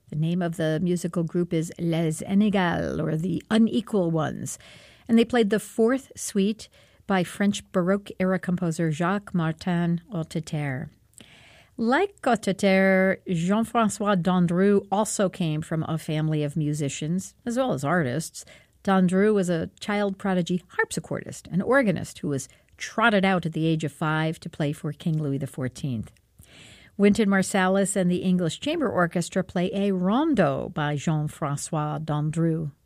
The name of the musical group is Les Inégales, or the Unequal Ones, and they played the fourth suite by French Baroque-era composer Jacques Martin Hotteterre. Like Hotteterre, Jean-François Dandru also came from a family of musicians, as well as artists. Dandru was a child prodigy harpsichordist and organist who was trotted out at the age of 5 to play for King Louis XIV. Wynton Marsalis and the English Chamber Orchestra play a rondo by Jean-François Dandru,